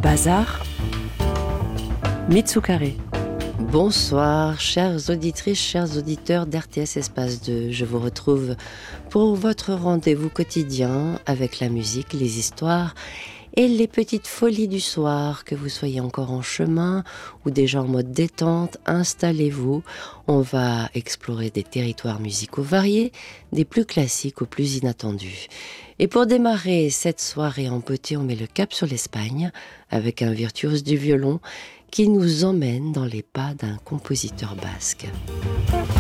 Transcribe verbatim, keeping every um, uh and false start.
Bazar, Mitsukaré. Bonsoir, chères auditrices, chers auditeurs d'R T S Espace deux. Je vous retrouve pour votre rendez-vous quotidien avec la musique, les histoires et les petites folies du soir. Que vous soyez encore en chemin ou déjà en mode détente, installez-vous. On va explorer des territoires musicaux variés, des plus classiques aux plus inattendus. Et pour démarrer cette soirée en beauté, on met le cap sur l'Espagne avec un virtuose du violon qui nous emmène dans les pas d'un compositeur basque.